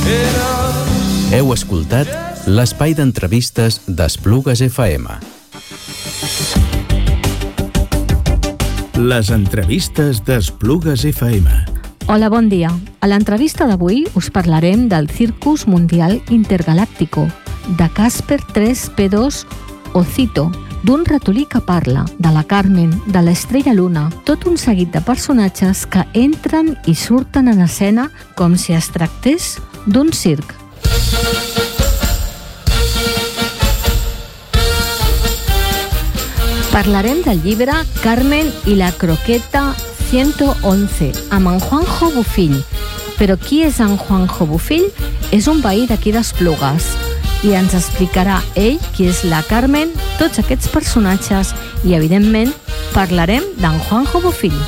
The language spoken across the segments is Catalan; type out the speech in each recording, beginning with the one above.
Heu escoltat l'espai d'entrevistes d'Esplugues FM. Les entrevistes d'Esplugues FM. Hola, bon dia. A l'entrevista d'avui us parlarem del Circus Mundial Intergaláctico, de Casper 3P2 o Cito, d'un ratolí que parla, de la Carmen, de l'Estrella Luna, tot un seguit de personatges que entren i surten en escena com si es tractés d'un circ. Parlarem del llibre Carmen i la croqueta 111, amb en Juanjo Bofill. Però qui és en Juanjo Bofill? És un veí d'aquí d'Esplugues. I ens explicarà ell qui és la Carmen, tots aquests personatges i, evidentment, parlarem d'en Juanjo Bofill.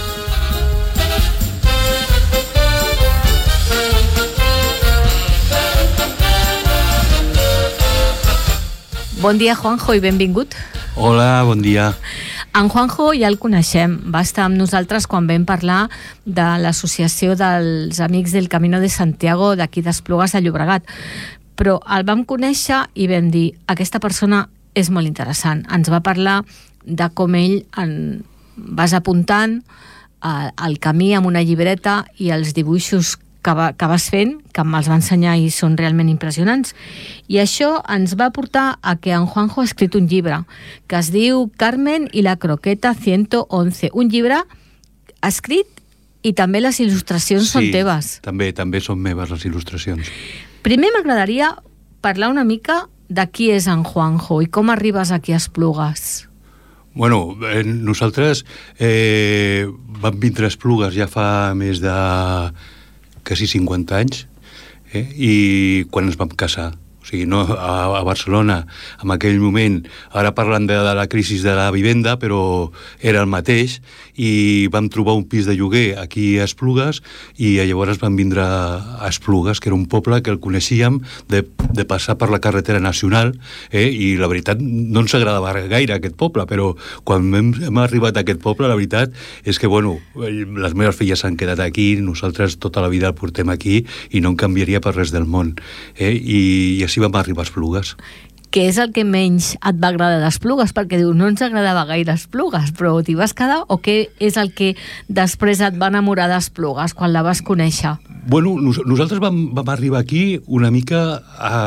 Bon dia, Juanjo, i benvingut. Hola, bon dia. En Juanjo ja el coneixem, va estar amb nosaltres quan vam parlar de l'associació dels Amics del Camino de Santiago d'aquí d'Esplugues de Llobregat. Però el vam conèixer i vam dir, aquesta persona és molt interessant. Ens va parlar de com ell vas apuntant el camí amb una llibreta i els dibuixos que vas fent, que me'ls va ensenyar i són realment impressionants. I això ens va portar a que en Juanjo ha escrit un llibre que es diu Carmen i la croqueta 111. Un llibre escrit i també les il·lustracions són teves. Sí, també són meves les il·lustracions. Primer m'agradaria parlar una mica de qui és en Juanjo i com arribes aquí a Esplugues. Bueno, nosaltres vam vindre a Esplugues ja fa més de quasi 50 anys, i quan ens vam casar. O sigui, no, a Barcelona, en aquell moment, ara parlant de la crisi de la vivenda, però era el mateix, i vam trobar un pis de lloguer aquí a Esplugues, i llavors vam vindre a Esplugues, que era un poble que el coneixíem de passar per la carretera nacional, i la veritat no ens agradava gaire aquest poble, però quan hem arribat a aquest poble, la veritat és que, bueno, les meves filles s'han quedat aquí, nosaltres tota la vida el portem aquí, i no en canviaria per res del món. I així vam arribar a Esplugues. Què és el que menys et va agradar d'Esplugues? Perquè diu, no ens agradava gaire Esplugues, però t'hi vas quedar? O què és el que després et va enamorar d'Esplugues quan la vas conèixer? Bueno, nosaltres vam arribar aquí una mica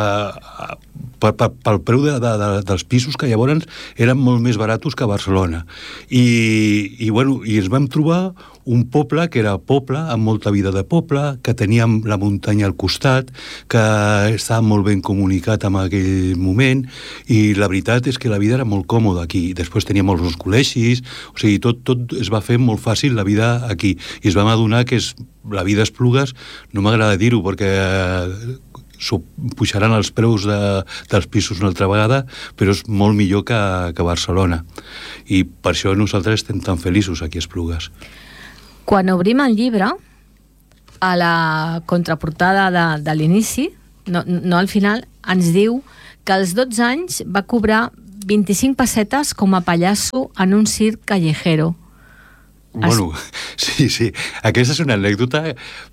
pel preu dels pisos, que llavors eren molt més baratos que a Barcelona. I ens vam trobar un poble que era poble, amb molta vida de poble, que teníem la muntanya al costat, que estava molt ben comunicat en aquell moment, i la veritat és que la vida era molt còmoda aquí. Després teníem molts col·legis, o sigui, tot es va fer molt fàcil la vida aquí. I es vam adonar que la vida a Esplugues, no m'agrada dir-ho perquè pujaran els preus dels pisos una altra vegada, però és molt millor que Barcelona. I per això nosaltres estem tan feliços aquí a Esplugues. Quan obrim el llibre, a la contraportada de l'inici, no al final, ens diu que als 12 anys va cobrar 25 pessetes com a pallasso en un circ callejero. Bueno, sí. Aquesta és una anècdota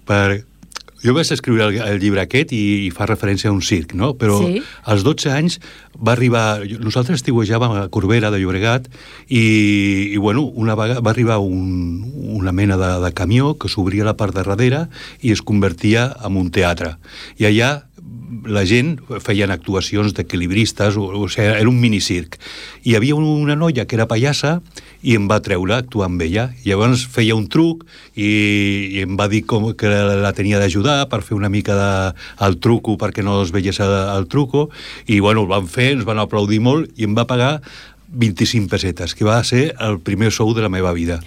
Jo vaig escriure el llibre aquest i fa referència a un circ, no? Però als 12 anys va arribar... Nosaltres estiuejàvem a Corbera de Llobregat i una vegada va arribar una mena de camió que s'obria la part de darrere i es convertia en un teatre. I allà la gent feien actuacions d'equilibristes, o sigui, era un minicirc. I hi havia una noia que era pallassa i em va treure a actuar amb ella. I llavors feia un truc i em va dir que la tenia d'ajudar per fer una mica el truco perquè no es veiés el truco. I el van fer, ens van aplaudir molt i em va pagar 25 pessetes, que va ser el primer sou de la meva vida.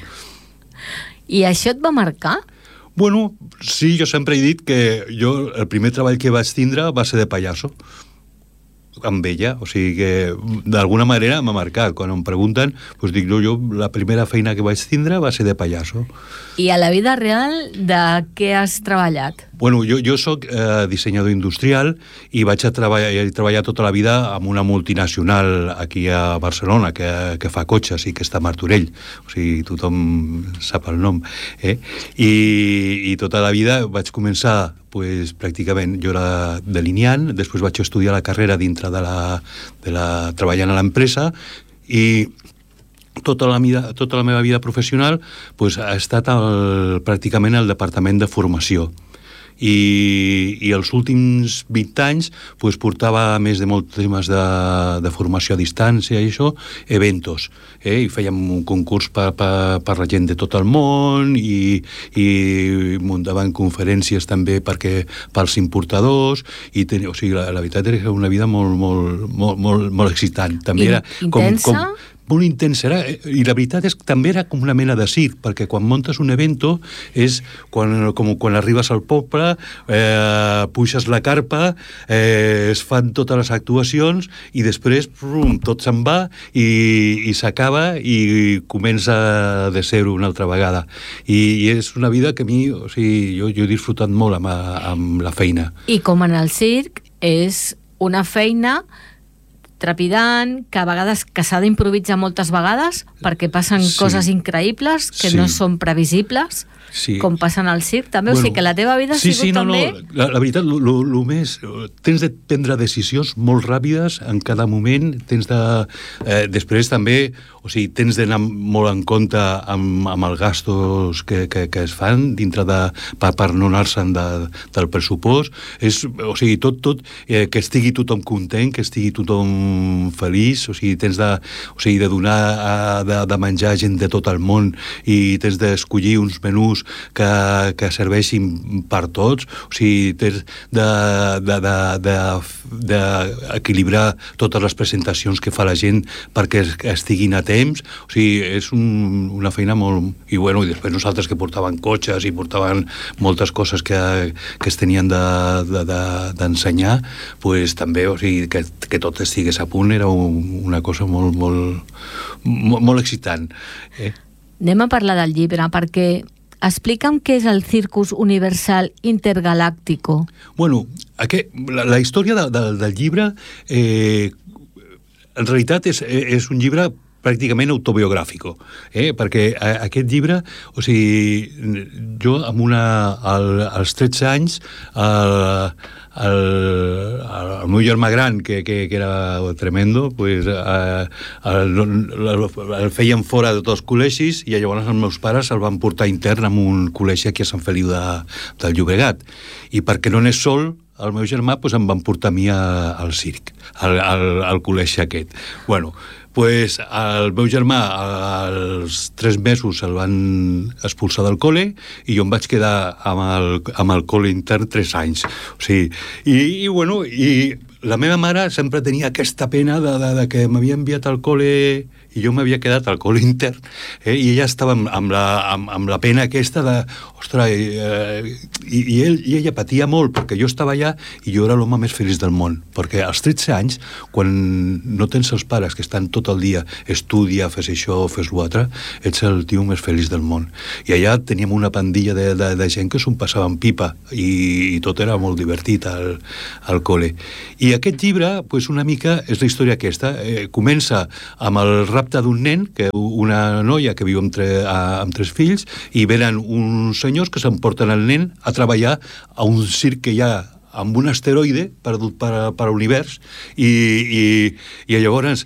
I això et va marcar? Bueno, sí, jo sempre he dit que el primer treball que vaig tindre va ser de pallasso amb ella, o sigui que d'alguna manera m'ha marcat. Quan em pregunten, doncs dic, jo la primera feina que vaig tindre va ser de pallasso. I a la vida real de què has treballat? Bueno, jo soc dissenyador industrial i he treballat tota la vida amb una multinacional aquí a Barcelona que fa cotxes i que està a Martorell, o sigui, tothom sap el nom, I tota la vida vaig començar pues, pràcticament jo era delineant, després vaig estudiar la carrera dintre treballant a l'empresa, i tota la meva vida professional pues, ha estat pràcticament al departament de formació. I els últims 20 anys pues, portava, a més de molts temes de formació a distància i això, eventos. I fèiem un concurs per la gent de tot el món i muntaven conferències també pels importadors, o sigui, la veritat era una vida molt excitant. També era intensa? Molt intensa, i la veritat és que també era com una mena de circ, perquè quan muntes un evento és quan arribes al poble, puixes la carpa, es fan totes les actuacions i després tot se'n va i s'acaba i comença de zero una altra vegada. I és una vida que a mi, o sigui, jo he disfrutat molt amb la feina. I com en el circ és una feina trepidant, que a vegades que s'ha d'improvisar moltes vegades perquè passen coses increïbles que no són previsibles, com passen al circ també, o sigui que la teva vida ha sigut també... La veritat, el més... Tens de prendre decisions molt ràpides en cada moment, tens de... Després també, o sigui, tens d'anar molt en compte amb els gastos que es fan dintre per no anar-se'n del pressupost. O sigui, tot que estigui tothom content, que estigui tothom feliç, o sigui, tens de donar de menjar gent de tot el món i tens d'escollir uns menús que serveixin per tots, o sigui, tens d'equilibrar totes les presentacions que fa la gent perquè estiguin a temps, o sigui, és una feina molt... I bueno, i després nosaltres que portaven cotxes i portaven moltes coses que es tenien d'ensenyar, pues també, o sigui, que tot estigués a punt era una cosa molt excitant. Anem a parlar del llibre, perquè explica'm què és el Circus Universal Intergaláctico. Bueno, la història del llibre en realitat és un llibre pràcticament autobiogràfico, perquè aquest llibre, o sigui, jo als 13 anys el meu germà gran, que era tremendo, pues, el feien fora de tots els col·legis i llavors els meus pares el van portar intern en un col·legi aquí a Sant Feliu del Llobregat. I perquè no anés sol, el meu germà pues, em van portar a mi al circ, al col·legi aquest. Bueno, pues el meu germà als 3 mesos el van expulsar del col·le i jo em vaig quedar amb el col·le intern 3 anys. O sigui, i la meva mare sempre tenia aquesta pena de que m'havia enviat al col·le i jo m'havia quedat al col·le intern, i ella estava amb la pena aquesta de, ostres, i ella patia molt perquè jo estava allà i jo era l'home més feliç del món, perquè als 13 anys, quan no tens els pares que estan tot el dia, estudia, fes això, fes l'altre, ets el tio més feliç del món. I allà teníem una pandilla de gent que s'ho passaven pipa i tot era molt divertit al col·le. I aquest llibre, pues, una mica, és la història aquesta. Comença amb el rapte d'un nen, una noia que viu amb 3 fills, i venen uns senyors que s'emporten el nen a treballar a un circ que hi ha amb un asteroide perdut per l'univers, i llavors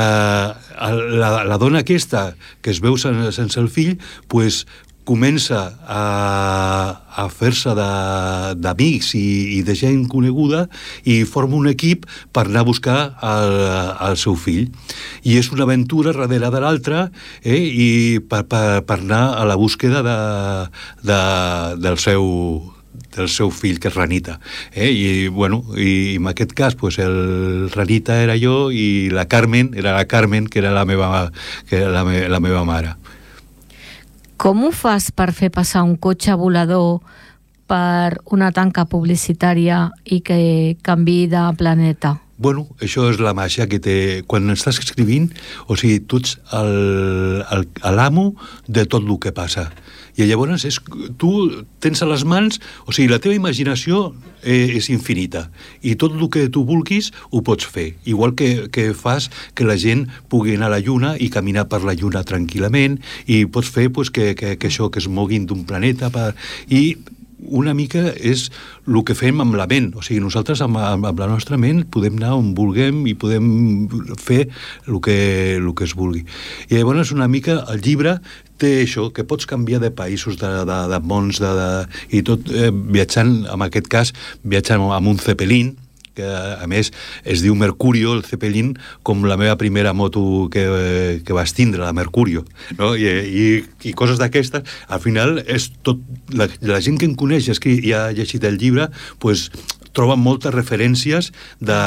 la dona aquesta que es veu sense el fill, pues, comença a fer-se d'amics i de gent coneguda i forma un equip per anar a buscar el seu fill. I és una aventura darrere de l'altra, i per anar a la búsqueda del seu fill, que és Ranita. I en aquest cas, pues, el Ranita era jo i la Carmen, que era la meva mare. Com ho fas per fer passar un cotxe volador per una tanca publicitària i que canviï de planeta? Bueno, això és la màgia que té... Quan estàs escrivint, o sigui, tu ets l'amo de tot el que passa. I llavors tu tens a les mans, o sigui, la teva imaginació és infinita, i tot el que tu vulguis ho pots fer, igual que fas que la gent pugui anar a la Lluna i caminar per la Lluna tranquil·lament, i pots fer pues, que això, que es moguin d'un planeta i una mica és el que fem amb la ment. O sigui, nosaltres amb la nostra ment podem anar on vulguem i podem fer el que es vulgui. I llavors una mica el llibre té això, que pots canviar de països, de mons, i tot viatjant, en aquest cas, viatjant amb un Zeppelin, que a més es diu Mercurio, el Zeppelin, com la meva primera moto que vas tindre, la Mercurio, no? I coses d'aquestes. Al final és tot, la gent que em coneix i ha llegit el llibre, pues, troben moltes referències de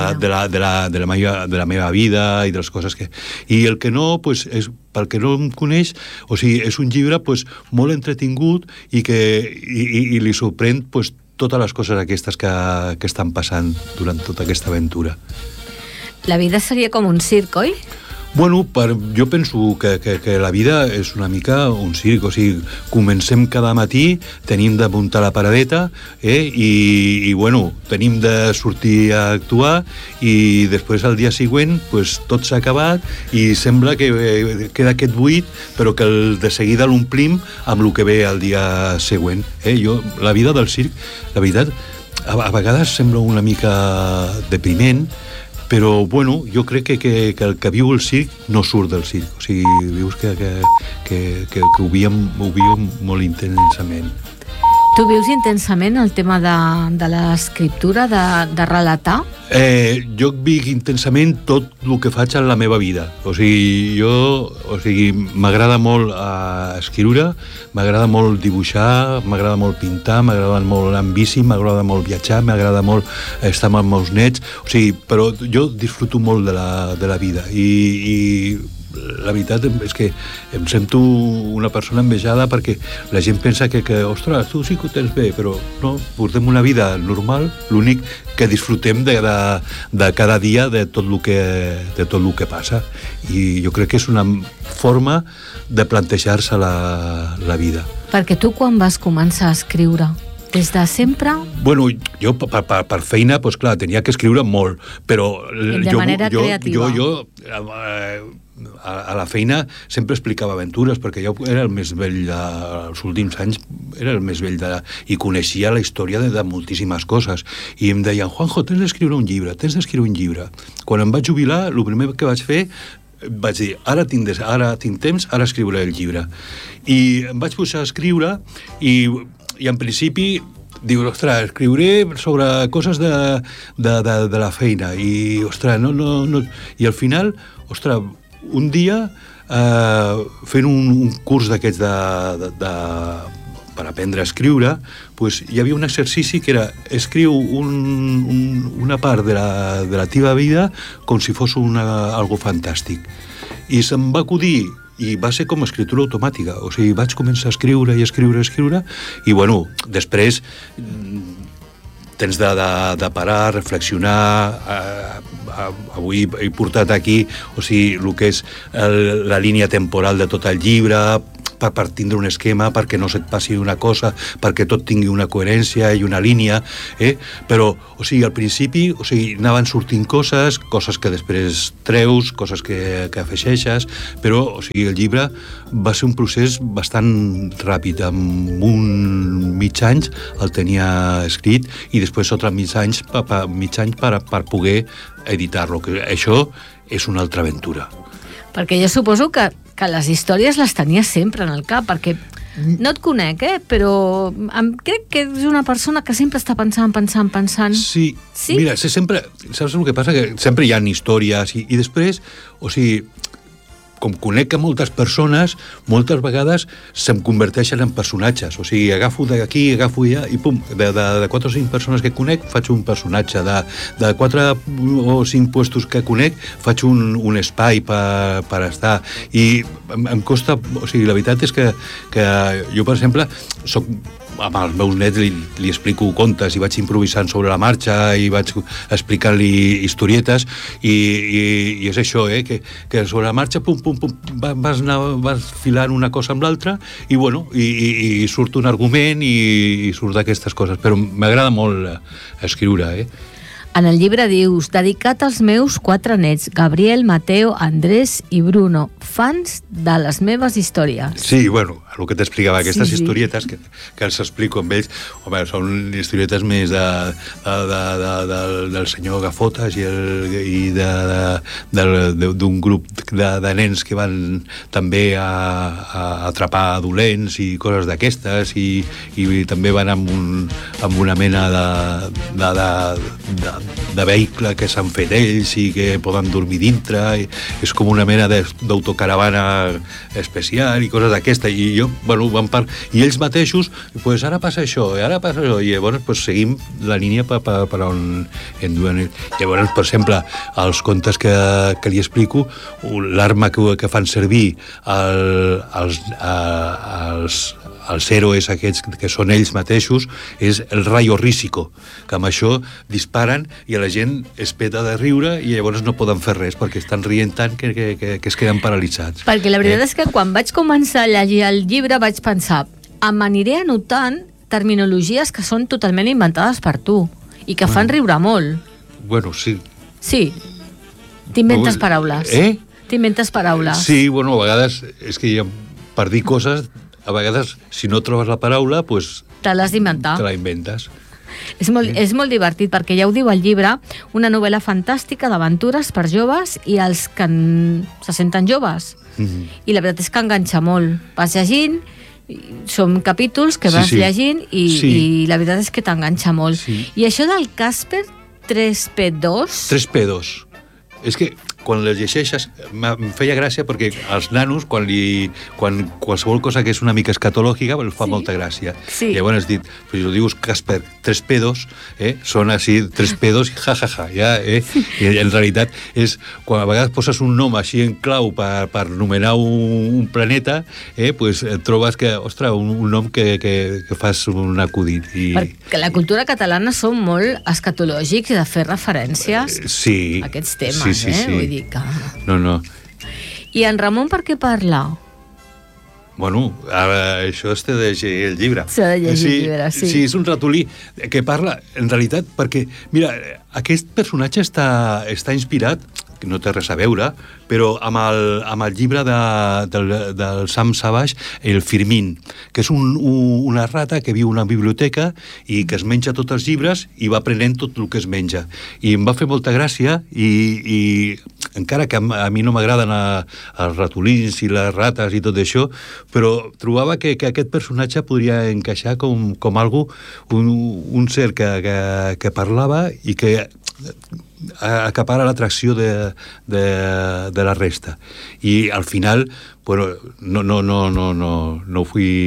la meva vida i de les coses que... I el que no, pues, pel que no em coneix, o sigui, és un llibre pues, molt entretingut i li sorprèn pues, totes les coses aquestes que estan passant durant tota aquesta aventura. La vida seria com un circ, oi? Bueno, jo penso que la vida és una mica un circ, o sigui, comencem cada matí, tenim de muntar la paradeta, i bueno, tenim de sortir a actuar, i després al dia següent pues, tot s'ha acabat i sembla que queda aquest buit, però que de seguida l'omplim amb el que ve el dia següent. La vida del circ, la veritat, a vegades sembla una mica depriment, però, bueno, jo crec que el que viu el circ no surt del circ. O sigui, vius que ho viuen molt intensament. Tu vius intensament el tema de l'escriptura, de relatar? Jo vic intensament tot el que faig en la meva vida. O sigui, m'agrada molt escriure, m'agrada molt dibuixar, m'agrada molt pintar, m'agrada molt anar en bici, m'agrada molt viatjar, m'agrada molt estar amb els meus nets. O sigui, però jo disfruto molt de la vida i la veritat és que em sento una persona envejada perquè la gent pensa que ostres, tu sí que ho tens bé, però no, portem una vida normal, l'únic que disfrutem de cada dia de tot el que passa, i jo crec que és una forma de plantejar-se la vida. Perquè tu quan vas començar a escriure? Des de sempre? Bueno, jo per feina, doncs clar, tenia que escriure molt, però de manera creativa. Jo a la feina sempre explicava aventures, perquè jo era el més vell els últims anys, era el més vell i coneixia la història de moltíssimes coses, i em deien, Juanjo, tens d'escriure un llibre. Quan em vaig jubilar, el primer que vaig fer, vaig dir, ara tinc temps, ara escriuré el llibre. I em vaig posar a escriure i en principi diu, ostres, escriuré sobre coses de la feina, i ostres, no. I al final, ostres, un dia fent un curs d'aquests per aprendre a escriure, pues, hi havia un exercici que era escriu una part de la teva vida com si fos algo fantàstic. I se'm va acudir, i va ser com escriptura automàtica, o sigui, vaig començar a escriure, i bueno, després tens de parar, reflexionar. Avui he portat aquí, o sigui, el que és la línia temporal de tot el llibre, per tindre un esquema, perquè no se't passi una cosa, perquè tot tingui una coherència i una línia, però, o sigui, al principi, o sigui, anaven sortint coses que després treus, coses que afegeixes, però, o sigui, el llibre va ser un procés bastant ràpid. En mig anys el tenia escrit i després mig anys per poder editar-lo, que això és una altra aventura. Perquè jo suposo que les històries les tenies sempre en el cap, perquè no et conec, però crec que és una persona que sempre està pensant. Sí? Mira, sempre, saps el que passa? Que sempre hi ha històries i després, o sigui, com conec a moltes persones, moltes vegades se'm converteixen en personatges. O sigui, agafo d'aquí, agafo allà, i pum, de 4 o 5 persones que conec, faig un personatge. De 4 o 5 puestos que conec, faig un espai per estar. I em costa... O sigui, la veritat és que jo, per exemple, soc... amb els meus nets li explico contes i vaig improvisant sobre la marxa i vaig explicant-li historietes i és això, que sobre la marxa pum, vas filant una cosa amb l'altra i bueno, i surt un argument i surt d'aquestes coses, però m'agrada molt escriure, En el llibre dius, dedicat als meus 4 nets, Gabriel, Mateo, Andrés i Bruno, fans de les meves històries. Sí, bueno, el que t'explicava, aquestes historietes que els explico amb ells, home, són historietes més del senyor Gafotes i d'un grup de nens que van també a atrapar dolents i coses d'aquestes, i també van amb una mena de vehicle que s'han fet ells i que poden dormir dintre, és com una mena d'autocaravana especial i coses d'aquesta, i jo, bueno, i ells mateixos, pues ara passa això, i llavors pues, seguim la línia per on en duen. Llavors, per exemple, els contes que li explico, l'arma que fan servir els héroes aquests que són ells mateixos és el rayo rísico, que amb això disparen i la gent es peta de riure i llavors no poden fer res perquè estan rient tant que es queden paralitzats. Perquè la veritat és que quan vaig començar a llegir el llibre vaig pensar, m'aniré anotant terminologies que són totalment inventades per tu i que fan riure molt. Bueno, sí. Sí, t'inventes paraules. T'inventes paraules. Sí, bueno, a vegades és que per dir coses, a vegades, si no trobes la paraula, pues, te l'has d'inventar. Te la inventes. És molt divertit, perquè ja ho diu el llibre, una novel·la fantàstica d'aventures per joves i els que se senten joves. I la veritat és que enganxa molt. Vas llegint, són capítols que vas llegint i la veritat és que t'enganxa molt. I això del Casper 3P2... 3P2. És que quan les llegeixes em feia gràcia perquè als nanos quan qualsevol cosa que és una mica escatològica els fa molta gràcia. Llavors has dit, si ho dius Casper 3P2, són així 3P2 i jajaja, i en realitat és quan a vegades poses un nom així en clau per nomenar un planeta, pues trobes que, ostres, un nom que fas un acudit. Perquè la cultura catalana són molt escatològics i de fer referències a aquests temes, vull dir que... No. I en Ramon per què parla? Bueno, ara això es té de llegir el llibre. S'ha de llegir el llibre, sí. Sí, és un ratolí que parla, en realitat, perquè, mira, aquest personatge està inspirat, que no té res a veure, però amb el llibre del Sam Savage, el Firmin, que és una rata que viu a una biblioteca i que es menja tots els llibres i va aprenent tot el que es menja. I em va fer molta gràcia i encara que a mi no m'agraden els ratolins i les rates i tot això, però trobava que aquest personatge podria encaixar com algo, un ser que parlava i que acapara l'atracció de la resta. I al final, bueno, no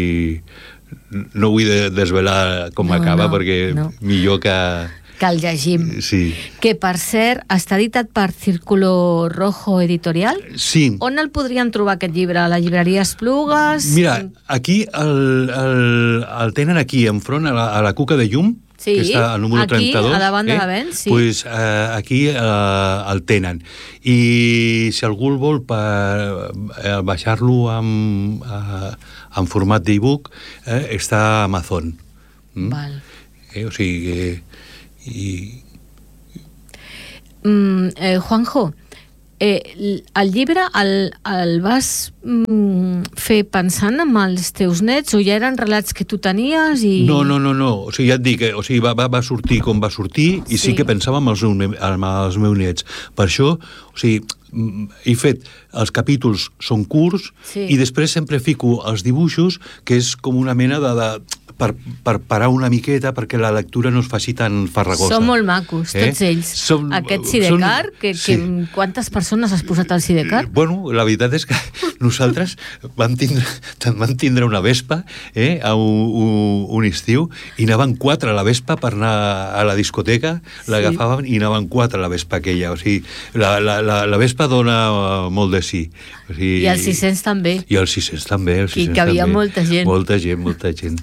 vull desvelar com acaba, perquè millor que el llegim. Sí. Que, per cert, està editat per Círculo Rojo Editorial. Sí. On el podríem trobar, aquest llibre? A la llibreria Esplugues? Mira, aquí el tenen aquí, enfront, a la Cuca de Llum, que està al número 32. Aquí, a davant de l'avenç, sí. Pues, aquí el tenen. I si algú el vol baixar-lo en format d'e-book, està a Amazon. Val. O sigui... Juanjo, el llibre el vas fer pensant en els teus nets o ja eren relats que tu tenies? No. O sigui, ja et dic, va sortir com va sortir i sí que pensava en els meus nets. Per això, o sigui, he fet, els capítols són curts i després sempre fico els dibuixos, que és com una mena per parar una miqueta perquè la lectura no es faci tan farragosa. Són molt macos, tots ells. Aquest Sidecar, quantes persones has posat al Sidecar? Bueno, la veritat és que nosaltres vam tindre una vespa a un estiu i anaven 4 a la vespa per anar a la discoteca, l'agafàvem i anaven 4 a la vespa aquella. O sigui, la vespa dona molt de sí. O sigui, I els 600 també. I els 600 també. I que havia molta gent. Molta gent.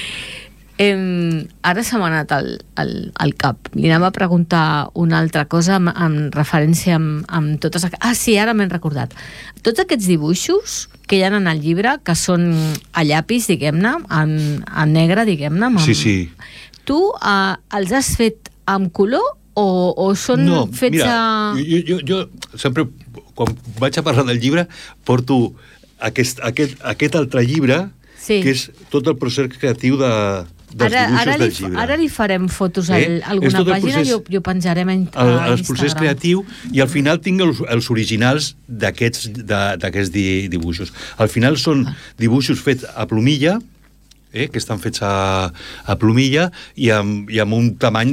Ara se m'ha anat al cap. Li anava a preguntar una altra cosa en referència amb totes... sí, ara m'he recordat. Tots aquests dibuixos que hi ha en el llibre, que són a llapis, diguem-ne, en negre, diguem-ne... Sí. Tu els has fet amb color o són fets mira, jo sempre quan vaig a parlar del llibre, porto aquest altre llibre, que és tot el procés creatiu dels dibuixos del llibre. Ara li farem fotos a alguna pàgina i ho penjarem a Instagram. El procés creatiu, i al final tinc els originals d'aquests dibuixos. Al final són dibuixos fets a plomilla, que estan fets a plomilla i amb un tamany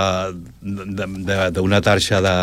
d'una tarxa de...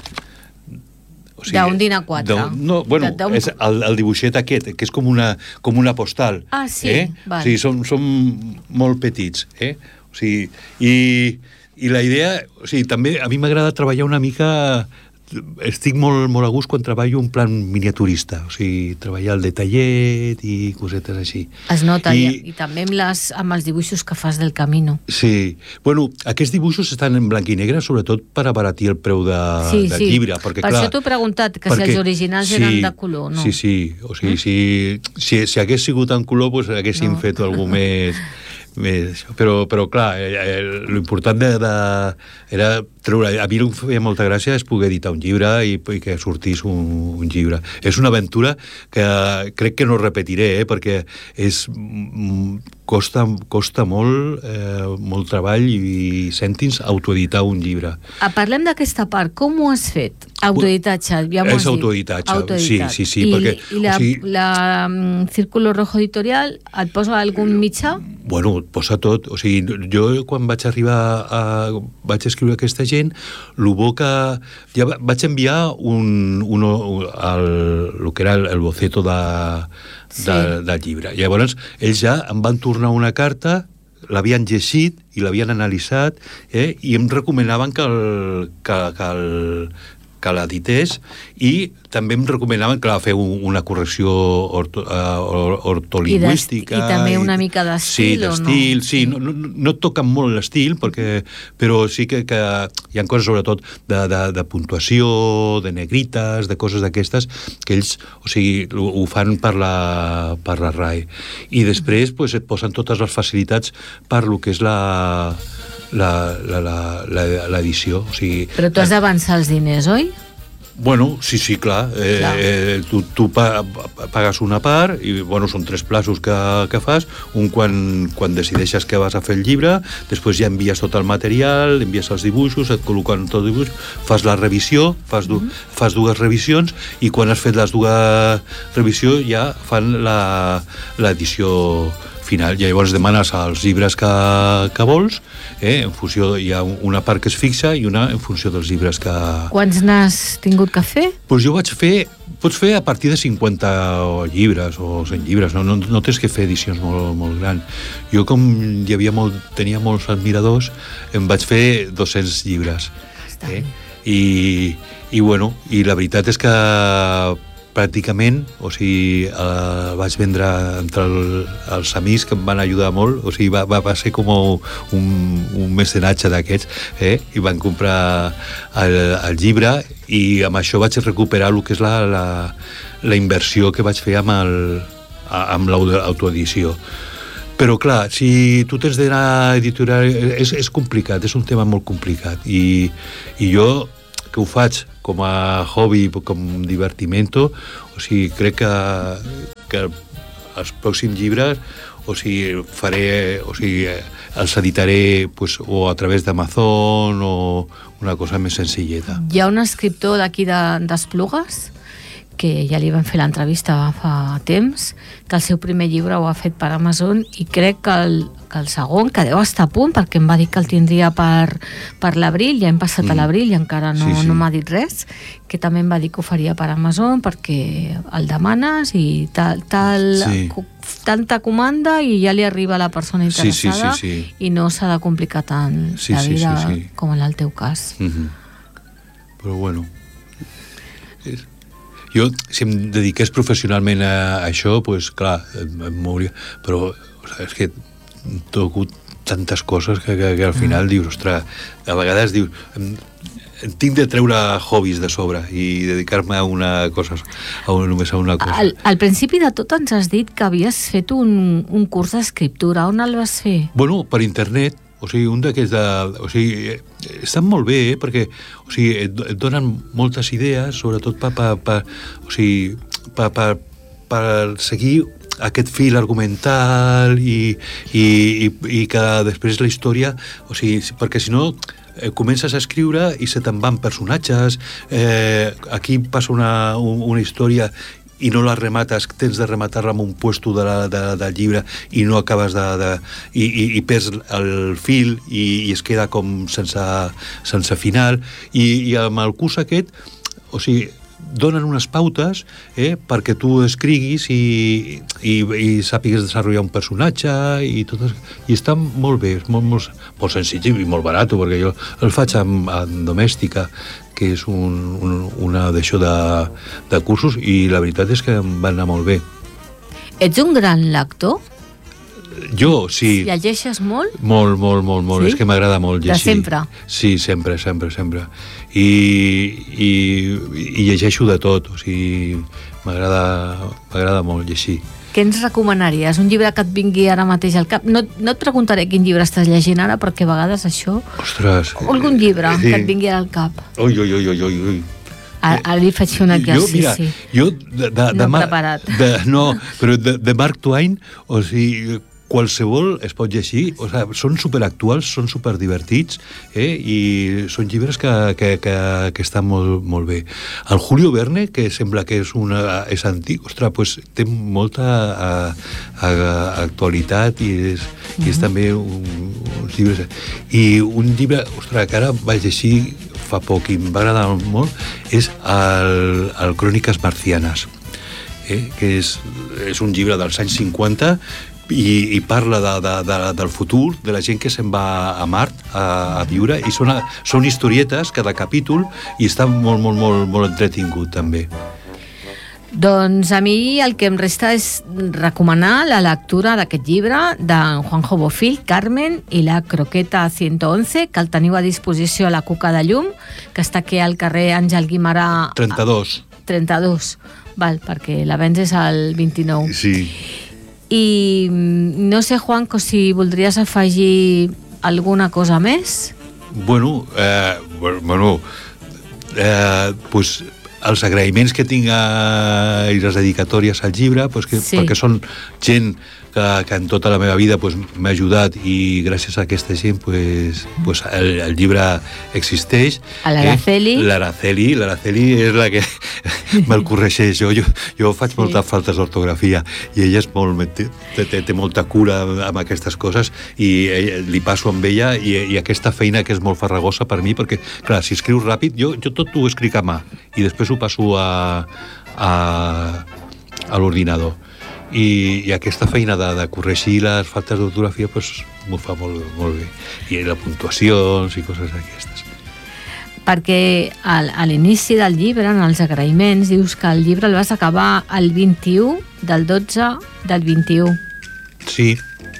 d'un din A4. És el dibuixet aquest, que és com una postal. Ah, sí? O sigui, són molt petits. O sigui, i la idea... O sigui, també a mi m'agrada treballar una mica... Estic molt a gust quan treballo en plan miniaturista, o sigui, treballar el detallet i cosetes així. Es nota, i també amb els dibuixos que fas del Camino. Sí. Bueno, aquests dibuixos estan en blanc i negre, sobretot per abaratir el preu del llibre. Perquè, per això t'ho he preguntat, que si els originals eren de color, no? Sí. O sigui, si hagués sigut en color, doncs haguéssim fet alguna més... Però clar, l'important era treure... A mi el que feia molta gràcia és poder editar un llibre i que sortís un llibre. És una aventura que crec que no repetiré, perquè costa molt treball i cèntims autoeditar un llibre. Parlem d'aquesta part. Com ho has fet? Autoeditatge, ja m'ho has dit. És autoeditatge, sí. I la Círculo Rojo Editorial et posa algun mitjà? Bueno, et posa tot. O sigui, jo quan vaig vaig escriure aquesta gent, ja vaig enviar el que era el boceto del llibre. Llavors, ells ja em van tornar una carta, l'havien llegit i l'havien analitzat, i em recomanaven que l'edités, i també em recomanaven que fer una correcció ortolingüística. I també una mica d'estil, o no? Sí, no et toquen molt l'estil, però sí que hi ha coses, sobretot, de puntuació, de negrites, de coses d'aquestes, que ells, o sigui, ho fan per la RAE. I després et posen totes les facilitats per lo que és l'edició. O sigui, però tu has d'avançar els diners, oi? Bueno, sí, clar. Tu pagues una part i, són 3 plaços que fas. Un quan decideixes que vas a fer el llibre, després ja envies tot el material, envies els dibuixos, et col·loquen tot el dibuix, fas la revisió, fas 2 revisions, i quan has fet les 2 revisions ja fan l'edició final. I llavors demanes els llibres que vols, en funció, hi ha una part que es fixa i una en funció dels llibres que... Quants n'has tingut que fer? Doncs jo pots fer a partir de 50 llibres o 100 llibres, no tens que fer edicions molt grans. Jo, com tenia molts admiradors, em vaig fer 200 llibres. I la veritat és que pràcticament, o sigui, vaig vendre entre els amics que em van ajudar molt, o sigui, va ser com un mecenatge d'aquests, i van comprar el llibre, i amb això vaig recuperar el que és la inversió que vaig fer amb l'autoedició. Però, clar, si tu tens d'anar a editorial, és complicat, és un tema molt complicat, i jo, que ho faig com a hobby, com divertimento, o sigui, crec que els pròxims llibres, o sigui, els editaré o a través d'Amazon o una cosa més senzilleta. Hi ha un escriptor d'aquí d'Esplugues, que ja li van fer l'entrevista fa temps, que el seu primer llibre ho ha fet per Amazon, i crec que el segon, que deu estar a punt, perquè em va dir que el tindria per l'abril, ja hem passat a l'abril i encara no m'ha dit res, que també em va dir que ho faria per Amazon perquè el demanes i tanta comanda i ja li arriba a la persona interessada, i no s'ha de complicar tant la vida com en el teu cas. Però bueno... Jo, si em dediqués professionalment a això, doncs, clar, em mouria. Però és que toco tantes coses que al final dius, ostres, a vegades dius, tinc de treure hobbies de sobre i dedicar-me a una cosa, només a una cosa. Al principi de tot ens has dit que havies fet un curs d'escriptura. On el vas fer? Bueno, per internet. o sigui, un d'aquests o sigui, estan molt bé, perquè o sigui, et donen moltes idees, sobretot per seguir aquest fil argumental i que després la història, o sigui, perquè si no comences a escriure i se te'n van personatges, aquí passa una història i no la remates, tens de rematar-la amb un puesto del llibre i no acabes i perds el fil i es queda com sense final, i amb el curs aquest, o sigui, donen unes pautes perquè tu escriguis i sàpigues desenvolupar un personatge i està molt bé, és molt senzill i molt barat, perquè jo el faig amb Domèstica, que és una d'això de cursos, i la veritat és que em va anar molt bé. Ets un gran lector? Jo, sí. Llegeixes molt? Molt. Sí? És que m'agrada molt llegir. De sempre? Sí, sempre. I llegeixo de tot, o sigui, m'agrada molt llegir. Què ens recomanaries? Un llibre que et vingui ara mateix al cap? No et preguntaré quin llibre estàs llegint ara, perquè a vegades això... Ostres! Algun llibre que et vingui al cap. Ui. Ara li faig un exercici. Jo, no preparat. Però de Mark Twain, o sigui, qualsevol es pot llegir, o sigui, són superactuals, són superdivertits, i són llibres que estan molt bé. El Julio Verne, que sembla que és antic, ostres, pues, té molta actualitat i és també uns llibres... I un llibre, ostres, que ara vaig llegir fa poc i em va agradar molt, és el Cròniques Marcianes, que és un llibre dels anys 50 i parla del futur, de la gent que se'n va a Mart a viure, i són historietes cada capítol, i està molt entretingut també. Doncs a mi el que em resta és recomanar la lectura d'aquest llibre d'en Juanjo Bofill, Carmen i la croqueta 111, que el teniu a disposició a la Cuca de Llum, que està aquí al carrer Àngel Guimarà 32, val, perquè la vens és el 29. Sí. I no sé, Juanco, si voldries afegir alguna cosa més? Bueno, pues els agraïments que tinc i les dedicatòries al llibre, pues perquè són gent que en tota la meva vida m'ha ajudat, i gràcies a aquesta gent el llibre existeix. L'Araceli és la que me'l corregeix. Jo faig moltes faltes d'ortografia i ella té molta cura amb aquestes coses, i li passo amb ella, i aquesta feina que és molt farragosa per mi, perquè clar, si escrius ràpid, jo tot ho escric a mà i després ho passo a l'ordinador. I aquesta feina de corregir les faltes d'ortografia m'ho fa molt bé. I les puntuacions i coses d'aquestes. Perquè a l'inici del llibre, en els agraïments, dius que el llibre el vas acabar el 21 del 12 del 21. Sí.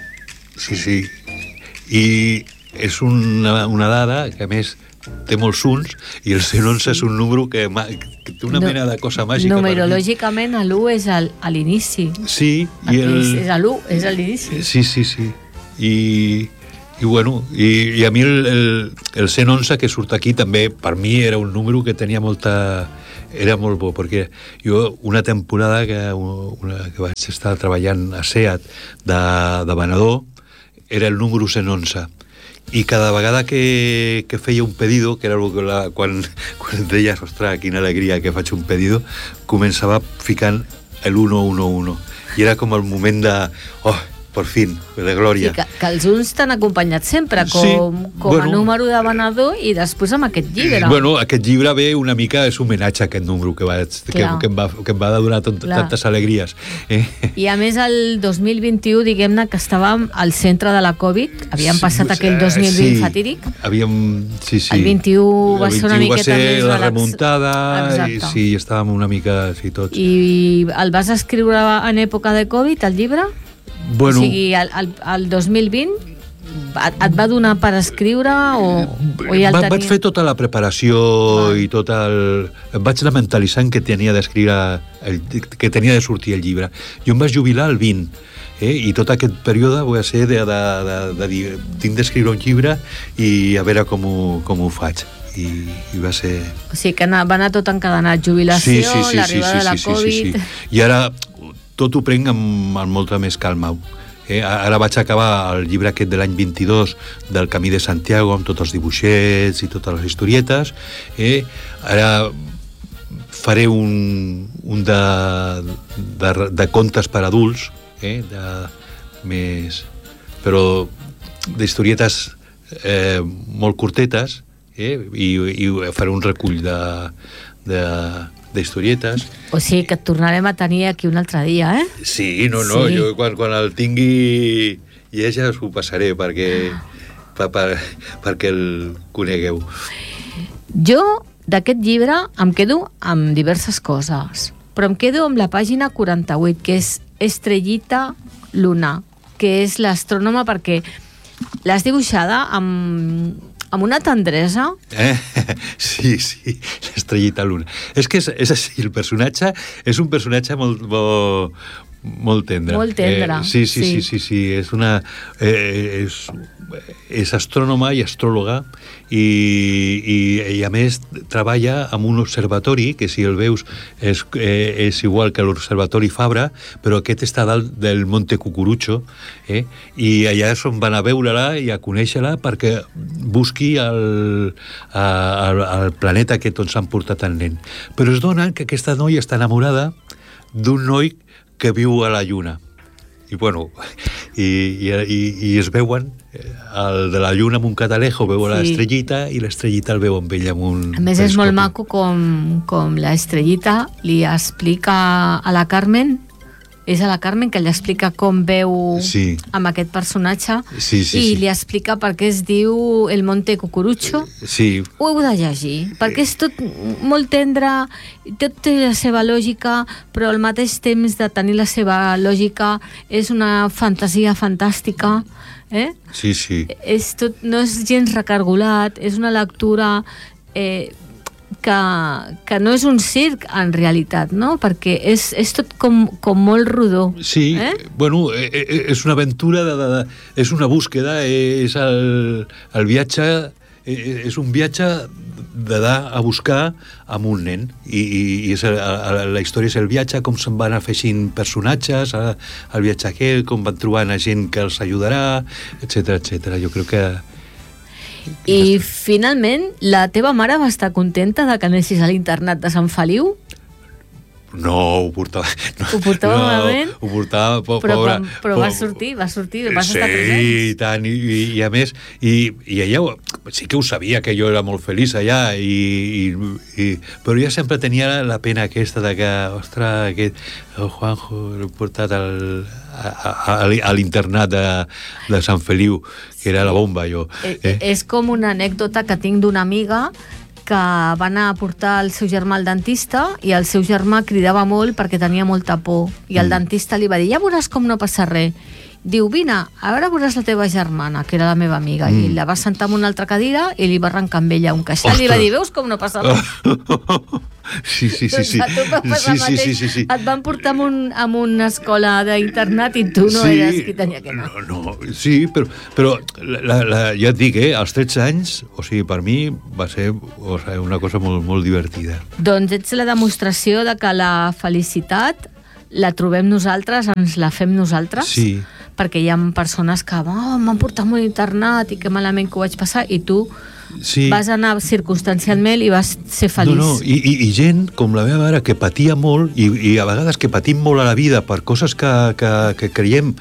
I és una dada que, a més, té molts uns, i el 111 és un número que té una mena de cosa màgica. Numerològicament, l'1 és a l'inici. Sí. És l'1, és a l'inici. Sí. I bueno, i a mi el 111 que surt aquí també, per mi era un número que tenia era molt bo, perquè jo una temporada que vaig estar treballant a SEAT de venedor, era el número 111. I cada vegada que feia un pedido, que era quan deies, ostres, quina alegria que faig un pedido, començava ficant el 111. I era com el moment de... per fin, de glòria. Sí, que els uns t'han acompanyat sempre, com a número de venedor, i després amb aquest llibre. Bueno, aquest llibre ve una mica, és homenatge a aquest número que em va donar tantes alegries. I a més, el 2021, diguem-ne, que estàvem al centre de la Covid, havíem passat aquell 2020 fatídic. Sí. El 21 va ser una miqueta més la remuntada, i sí, estàvem una mica així tots. I el vas escriure en època de Covid, el llibre? Bueno, o sigui, el 2020 et va donar per escriure o ja el tenies? Vaig fer tota la preparació i tot el... Em vaig anar mentalitzant que tenia d'escriure, que tenia de sortir el llibre. Jo em vaig jubilar el 20, I tot aquest període va ser de dir, tinc d'escriure un llibre i a veure com ho faig. I va ser... O sigui que va anar tot encadenat, jubilació, l'arribada de la Covid... I ara tot ho prenc amb molta més calma. Ara vaig acabar el llibre aquest de l'any 22 del Camí de Santiago amb tots els dibuixets i totes les historietes. Ara faré un de contes per adults, però d'historietes molt curtetes, i faré un recull d'historietes. O sigui que et tornarem a tenir aquí un altre dia, eh? Sí, no, sí. Jo quan el tingui ja us ho passaré perquè el conegueu. Jo d'aquest llibre em quedo amb diverses coses, però em quedo amb la pàgina 48, que és Estrellita Luna, que és l'astrònoma, perquè l'has dibuixada amb una tendresa. Sí, l'Estrellita Luna. És que és així, el personatge és un personatge molt tendre. Molt tendre. Sí. És astrònoma i astròloga i a més treballa en un observatori que, si el veus, és igual que l'Observatori Fabra, però aquest està dalt del Monte Cucurucho, i allà és on van a veure-la i a conèixer-la perquè busqui el planeta aquest on s'han portat el nen. Però es dona que aquesta noia està enamorada d'un noi que viu a la Lluna. I bueno, i es veuen, el de la Lluna amb un catalejo veu l'Estrellita i l'Estrellita el veu amb ella amb un... A més, és molt maco com l'Estrellita li explica a la Carmen, és a la Carmen que li explica com veu amb aquest personatge, i li explica per què es diu el Monte Cucurucho. Ho heu de llegir, perquè és tot molt tendre, tot té la seva lògica, però al mateix temps de tenir la seva lògica és una fantasia fantàstica. Sí. No és gens recargolat, és una lectura que no és un circ en realitat, no? Perquè és tot com molt rodó. Sí, bueno, és una aventura, és una búsqueda, és el viatge, és un viatge d'anar a buscar amb un nen, i la història és el viatge, com se'n van afegint personatges, el viatge aquest, com van trobant a gent que els ajudarà, etc. Jo crec que... I finalment, la teva mare va estar contenta de que anessis a l'internat de Sant Feliu? No, ho portava... Ho portava malament? Ho portava, pobra... Però va sortir, vas estar 3 anys. Sí, i tant, i a més, i ella sí que ho sabia, que jo era molt feliç allà, però ja sempre tenia la pena aquesta de que, ostres, el Juanjo l'he portat a l'internat de Sant Feliu, que era la bomba, jo. És com una anècdota que tinc d'una amiga que va anar a portar el seu germà al dentista, i el seu germà cridava molt perquè tenia molta por, i el dentista li va dir, ja veuràs com no passa res. Diu, vine, ara veuràs la teva germana, que era la meva amiga, i la va sentar en una altra cadira i li va arrencar amb ella un queixal. I li va dir, veus com no passa res? Sí. Et van portar a una escola d'internat i tu no eres qui tenia que anar. No, sí, però ja et dic, als 13 anys, o sigui, per mi va ser una cosa molt, molt divertida. Doncs ets la demostració de que la felicitat la trobem nosaltres, ens la fem nosaltres. Sí. Perquè hi ha persones que m'han portat a un internat i que malament que ho vaig passar, i tu vas anar circumstancialment i vas ser feliç. No, i gent com la meva mare que patia molt, i a vegades que patim molt a la vida per coses que creiem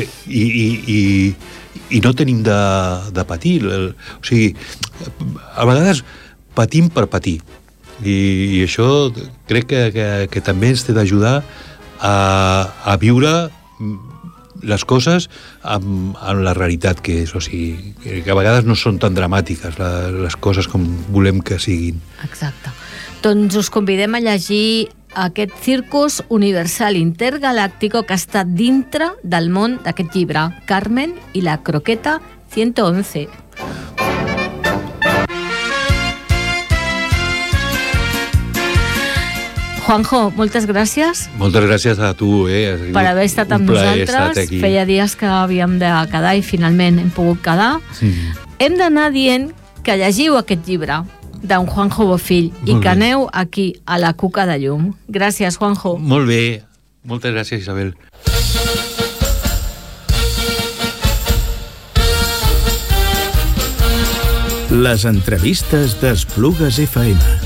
i no tenim de patir. O sigui, a vegades patim per patir, i això crec que també ens té d'ajudar a viure les coses amb la realitat que és, o sigui, que a vegades no són tan dramàtiques les coses com volem que siguin. Exacte. Doncs us convidem a llegir aquest Circus Universal Intergaláctico, que està dintre del món d'aquest llibre, Carmen i la croqueta 111. Juanjo, moltes gràcies. Moltes gràcies a tu, per haver estat amb nosaltres. Feia dies que havíem de quedar i finalment hem pogut quedar. Hem d'anar dient que llegiu aquest llibre d'en Juanjo Bofill i que aneu aquí a la Cuca de Llum. Gràcies, Juanjo. Molt bé. Moltes gràcies, Isabel. Les entrevistes d'Esplugues FM.